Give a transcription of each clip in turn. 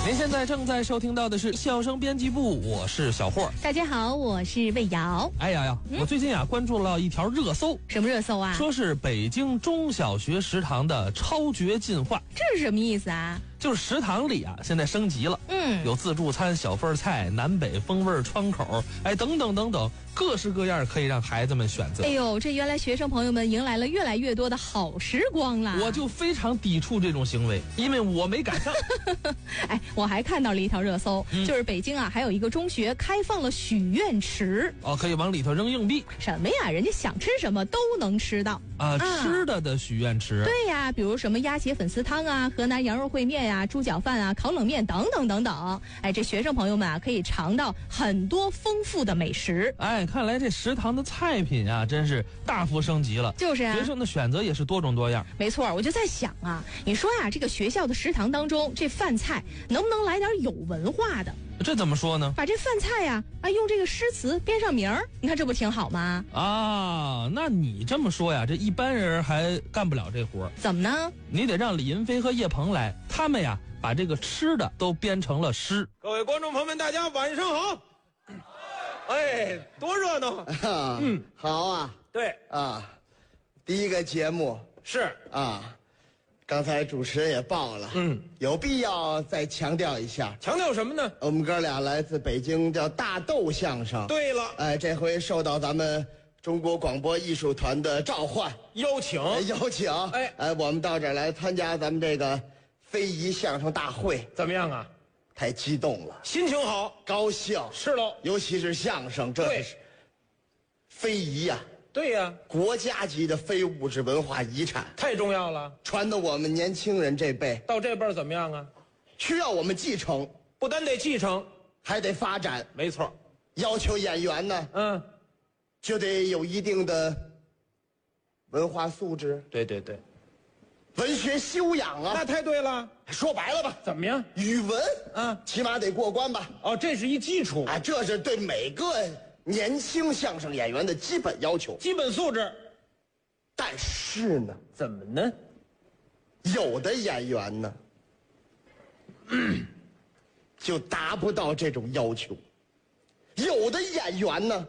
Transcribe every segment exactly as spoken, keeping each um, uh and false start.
您现在正在收听到的是相声编辑部，我是小霍。 大家好，我是魏瑶。 哎呀呀，嗯、我最近啊关注了一条热搜。 什么热搜啊？ 说是北京中小学食堂的超绝进化。 这是什么意思啊？ 就是食堂里啊，现在升级了，嗯，有自助餐、小份菜、南北风味窗口，哎，等等等等，各式各样可以让孩子们选择。 哎呦，这原来学生朋友们迎来了越来越多的好时光啦！ 我就非常抵触这种行为，因为我没赶上。 哎，我还看到了一条热搜，嗯、就是北京啊，还有一个中学开放了许愿池， 哦，可以往里头扔硬币。 什么呀？人家想吃什么都能吃到啊！啊吃的的许愿池。 对呀，比如什么鸭血粉丝汤啊、河南羊肉烩面呀、猪脚饭啊、烤冷面等等等等。哎，这学生朋友们啊，可以尝到很多丰富的美食。 哎，看来这食堂的菜品啊，真是大幅升级了。 就是啊， 学生的选择也是多种多样。 没错，我就在想啊，你说呀、啊，这个学校的食堂当中，这饭菜能不能来点有文化的？ 这怎么说呢？ 把这饭菜呀、啊，啊，用这个诗词编上名儿，你看这不挺好吗？ 啊，那你这么说呀，这一般人还干不了这活。 怎么呢？ 你得让李云飞和叶鹏来，他们呀把这个吃的都编成了诗。 各位观众朋友们，大家晚上好。哎，多热闹！ 啊、嗯，好啊。 对啊，第一个节目是啊。刚才主持人也报了，嗯，有必要再强调一下。 强调什么呢？ 我们哥俩来自北京，叫大豆相声。 对了， 哎，这回受到咱们中国广播艺术团的召唤邀请， 哎、邀请， 哎哎，我们到这儿来参加咱们这个非遗相声大会， 怎么样啊？ 太激动了， 心情好， 高兴。 是喽， 尤其是相声，这是非遗呀、啊。 对呀、啊， 国家级的非物质文化遗产， 太重要了。 传到我们年轻人这辈， 到这辈怎么样啊？ 需要我们继承， 不单得继承， 还得发展。 没错， 要求演员呢， 嗯， 就得有一定的文化素质。 对对对， 文学修养啊， 那太对了。 说白了吧， 怎么样？ 语文啊， 起码得过关吧？ 哦，这是一基础啊，这是对每个年轻相声演员的基本要求， 基本素质。 但是呢， 怎么呢？ 有的演员呢，嗯、就达不到这种要求。有的演员呢，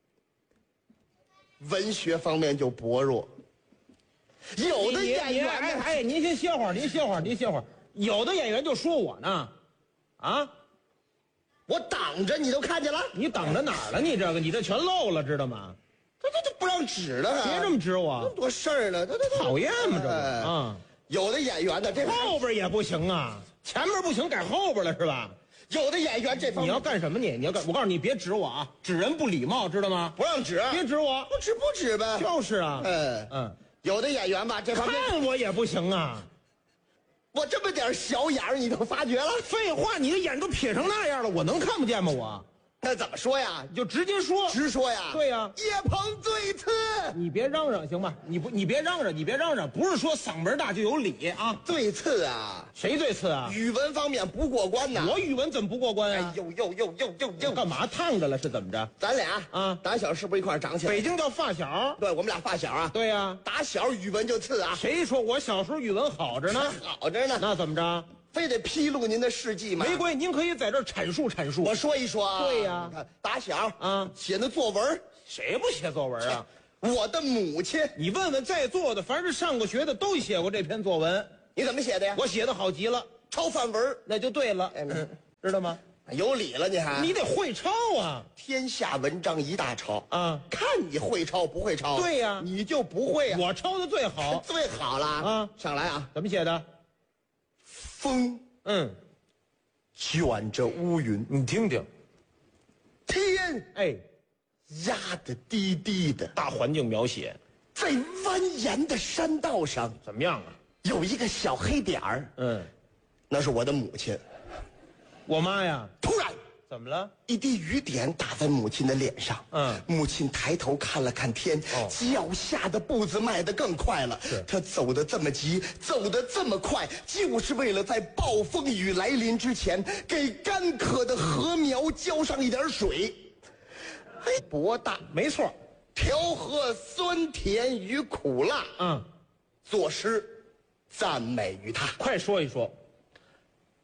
文学方面就薄弱。有的演员呢， 哎哎，您先歇会儿，您歇会儿，您歇会儿。有的演员就说我呢，啊。 我挡着你都看见了， 你挡着哪儿了？你这个，你这全漏了，知道吗？ 这这这不让指了， 别这么指我， 那么多事儿呢，这这讨厌吗？这哎、 啊， 有的演员呢，这后边也不行啊，前面不行，改后边了是吧？ 有的演员这方面你要干什么你？你要干？我告诉你，别指我啊，指人不礼貌，知道吗？ 不让指， 别指我， 不指不指呗。 就是啊， 嗯嗯，有的演员吧，这方面看我也不行啊。 我这么点小眼儿，你都发觉了？ 废话，你的眼都撇成那样了，我能看不见吗？我那怎么说呀？ 你就直接说， 直说呀。 对呀， 叶鹏最次。 你别嚷嚷行吧？你不，你别嚷嚷，你别嚷嚷，不是说嗓门大就有理啊。 最次啊？ 谁最次啊？ 语文方面不过关呐。 我语文怎么不过关啊？ 哎呦呦呦呦呦呦！ 干嘛烫着了？是怎么着？ 咱俩啊， 打小是不是一块长起来？ 北京叫发小， 对我们俩发小啊。 对呀、啊， 打小语文就次啊。 谁说我小时候语文好着呢？ 好着呢。 那怎么着？ 非得披露您的事迹吗？ 没关系，您可以在这儿阐述阐述。 我说一说啊。 对呀、 啊，打小啊写那作文， 谁不写作文啊？ 我的母亲， 你问问在座的，凡是上过学的都写过这篇作文。 你怎么写的呀？ 我写的好极了， 抄范文那就对了， 嗯， 知道吗？ 有理了你还？ 你得会抄啊！ 天下文章一大抄啊， 看你会抄不会抄？ 对呀、啊， 你就不会啊！ 我抄的最好， 最好了啊！ 上来啊！ 怎么写的？ 风， 嗯， 卷着乌云， 你听听， 天， 哎， 压得低低的， 大环境描写， 在蜿蜒的山道上， 怎么样啊？ 有一个小黑点儿， 嗯， 那是我的母亲。 我妈呀， 突然。 怎么了？ 一滴雨点打在母亲的脸上， 嗯， 母亲抬头看了看天，哦，脚下的步子迈得更快了。 是， 她走得这么急，走得这么快，就是为了在暴风雨来临之前，给干渴的禾苗浇上一点水。哎，博大， 没错， 调和酸甜与苦辣。 嗯， 作诗，赞美于他。 快说一说。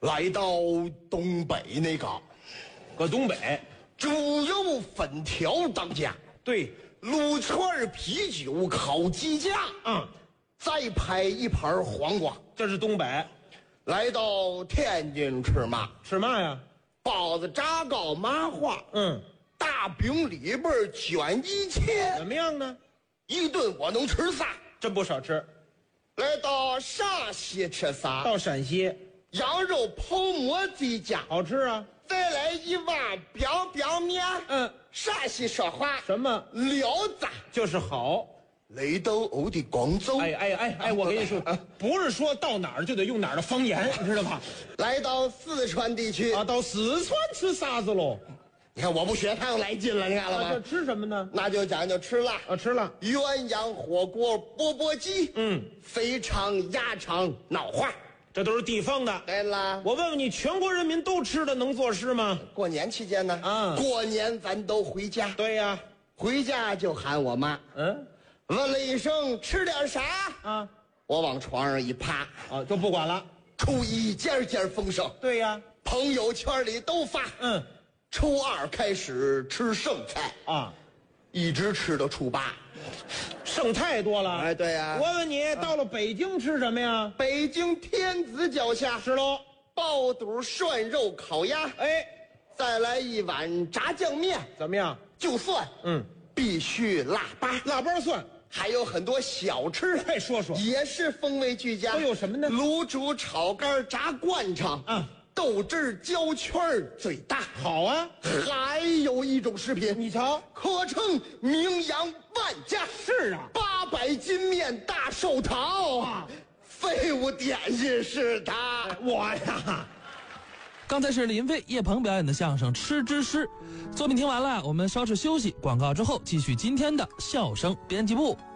来到东北那个， 搁东北， 猪肉粉条当家， 对， 撸串啤酒烤鸡架， 嗯， 再拍一盘黄瓜。 这是东北。 来到天津吃嘛？ 吃嘛呀？ 包子、炸糕、麻花， 嗯， 大饼里边卷一切， 怎么样呢？ 一顿我能吃仨。 真不少吃。 来到陕西吃啥？ 到陕西， 羊肉泡馍最佳， 好吃啊。 再来一碗表表面。 嗯， 陕西说话什么聊子就是好。 来到我的广州， 哎哎哎哎，我跟你说，不是说到哪儿就得用哪儿的方言，你知道吧？ 来到四川地区啊，到四川吃啥子喽？ 你看我不学他又来劲了，你看了吗？ 啊，这吃什么呢？ 那就讲究吃辣啊，吃辣， 鸳鸯火锅、钵钵鸡， 嗯， 肥肠、鸭肠、脑花， 这都是地方的。 对啦。 我问问你，全国人民都吃的能作诗吗？ 过年期间呢， 啊过年咱都回家， 对呀， 回家就喊我妈， 嗯， 问了一声吃点啥啊， 我往床上一趴， 啊，就不管了。 初一件件丰盛， 对呀， 朋友圈里都发， 嗯， 初二开始吃剩菜， 啊， 一直吃到初八。 剩太多了。 哎，对呀、 我问你，到了北京吃什么呀？ 北京天子脚下吃喽。 爆肚、涮肉、烤鸭， 哎， 再来一碗炸酱面， 怎么样？ 就蒜， 嗯， 必须腊八， 腊八蒜， 还有很多小吃， 快说说。 也是风味俱佳。 都有什么呢？ 卤煮、炒肝、炸灌肠， 啊， 豆汁儿、焦圈儿最大。 好啊。 还有一种食品， 你瞧， 可称名扬万家。 是啊， 八百斤面大寿桃啊， 废物点心是他。 我呀。 刚才是林飞、叶鹏表演的相声《吃之诗》，作品听完了，我们稍事休息，广告之后继续今天的笑声编辑部。